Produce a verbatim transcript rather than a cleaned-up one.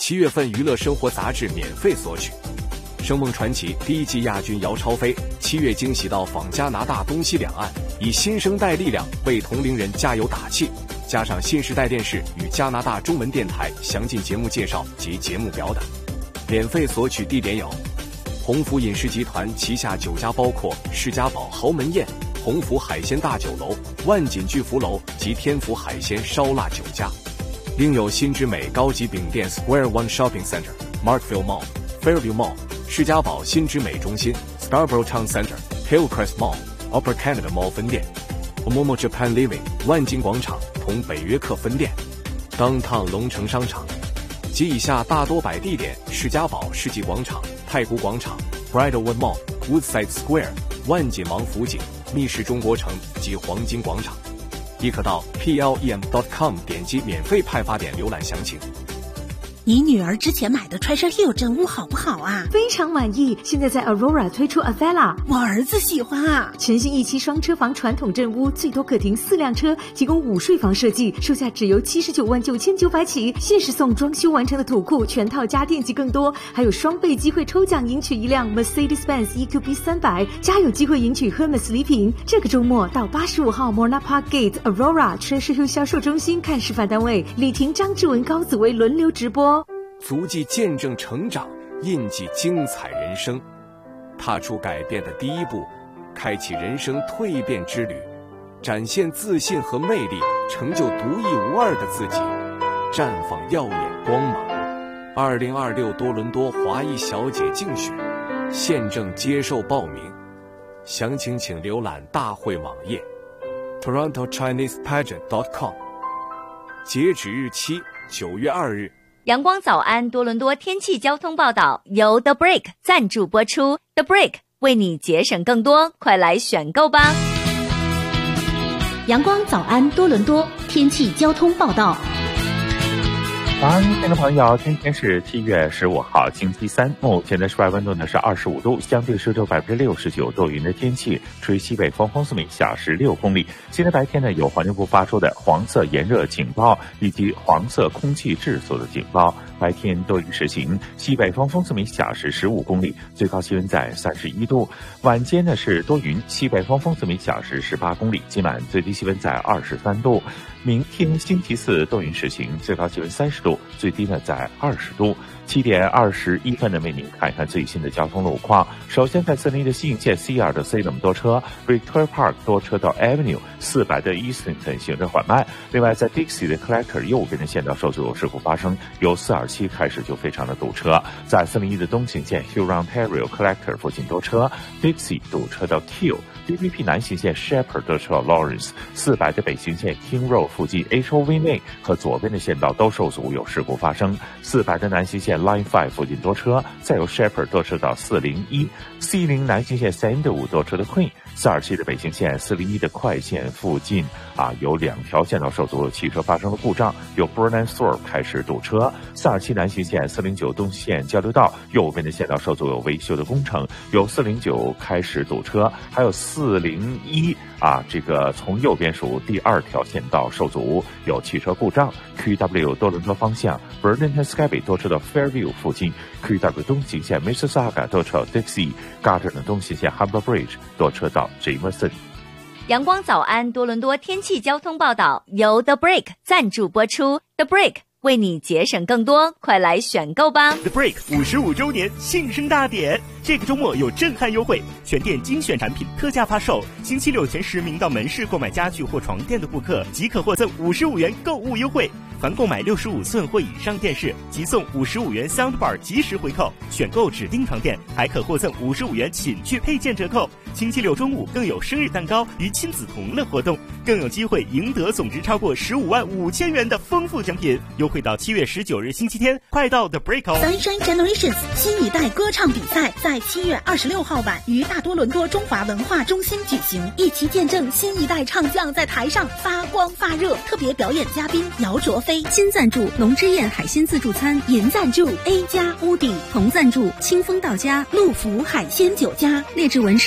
七月份娱乐生活杂志免费索取。生梦传奇第一季亚军姚超飞七月惊喜到访加拿大东西两岸，以新生代力量为同龄人加油打气。加上新时代电视与加拿大中文电台详尽节目介绍及节目表等。免费索取地点有鸿福饮食集团旗下酒家，包括世家堡豪门宴、鸿福海鲜大酒楼、万锦巨福楼及天福海鲜烧腊酒家。另有新之美高级饼店 Square One Shopping Center、Markville Mall、Fairview Mall、世家堡新之美中心 Scarborough Town Center、Hillcrest Mall、Upper Canada Mall 分店、Momo Japan Living 万金广场同北约克分店、Downtown 龙城商场及以下大多摆地点：世家堡世纪广场、太古广场、Bridlewood Mall、Woodside Square、万锦王府井、密室中国城及黄金广场。亦可到 P L E M dot com 点击免费派发点浏览详情。 你女儿之前买的 Treasure Hill 真屋好不好啊？ 非常满意，现在在 Aurora 推出 Avella， 我儿子喜欢啊。 全新一期双车房传统镇屋，最多可停四辆车，提供午睡房设计，售价只由七十九万九千九百起，限时送装修完成的土库、全套家电及更多，还有双倍机会抽奖赢取一辆 Mercedes-Benz E Q B 三百，加有机会赢取 Hermes 礼品。这个周末到八十五号 Morna Park Gate Aurora Treasure Hill 销售中心看示范单位，李婷、张志文、高子薇轮流直播。 足迹见证成长，印记精彩人生，踏出改变的第一步，开启人生蜕变之旅，展现自信和魅力，成就独一无二的自己，绽放耀眼光芒。二零二六多伦多华裔小姐竞选现正接受报名，详情请浏览大会网页 Toronto Chinese Pageant dot com， 截止日期九月二日。 阳光早安多伦多天气交通报道由 The Break 赞助播出， The Break 为你节省更多，快来选购吧。 阳光早安多伦多天气交通报道。 早安，听众朋友，今天是七月十五号，星期三，目前的室外温度呢是二十五度，相对湿度百分之六十九，多云的天气，吹西北风，风速每小时六公里。今天白天呢，有环境部发出的黄色炎热警报以及黄色空气质素的警报。白天多云时晴，西北风，风速每小时十五公里，最高气温在三十一度。晚间呢是多云，西北风，风速每小时十八公里，今晚最低气温在二十三度。明天星期四多云时晴，最高气温三十度，最低呢在二十度。七点二十一分的为您看一看最新的交通路况。首先在四零一的西营线 C 二 的 C 等多车 Victoria Park 多车到 Avenue 四百的 Easton 行车缓慢。另外在 Dixie 的 Collector 右边的线道受阻有事故发生，由四二七开始就非常的堵车。在四零一的东行线 Huron Ontario Collector 附近多车 Dixie 堵车到 Q。D P P 南行线 Shepherd 多车到 Lawrence， 四百的北行线 King Road 附近 H O V 内和左边的线道都受阻有事故发生。四百的南行线 Line 五附近多车，再由 Shepherd 多车到四零一。C 零南行线 Sandwood 多车的 Queen， 四二七的北行线四零一的快线附近啊有两条线道受阻，汽车发生了故障，由 Burnham Thorpe 开始堵车。四二七南行线四零九东线交流道右边的线道受阻有维修的工程，由四零九开始堵车，还有四零一啊，这个从右边属第二条线道受阻，有汽车故障。Q W 多伦多方向 Burlington Skybay 多车到 Fairview 附近 ，Q W 东行线 Mississauga 多车到 Dixie，Gardner 东行线 Humber Bridge 多车到 Jameson。 阳光早安多伦多天气交通报道由 The Break 赞助播出， The Break为你节省更多，快来选购吧。 The Break 五十五周年庆生大典，这个周末有震撼优惠，全店精选产品特价发售。星期六前十名到门市购买家具或床垫的顾客即可获赠五十五元购物优惠，凡购买六十五寸或以上电视即送五十五元 Soundbar 即时回扣，选购指定床垫还可获赠五十五元寝具配件折扣。星期六中午更有生日蛋糕与亲子同乐活动，更有机会赢得总值超过十五万五千元的丰富奖品。优惠到七月十九日星期天，快到 The Break 哦。 Sunshine Generations 新一代歌唱比赛在七月二十六号晚于大多伦多中华文化中心举行，一起见证新一代唱将在台上发光发热。特别表演嘉宾姚卓飞，新赞助龙之宴海鲜自助餐，银赞助 A 加屋顶，同赞助清风到家陆福海鲜酒家，列治文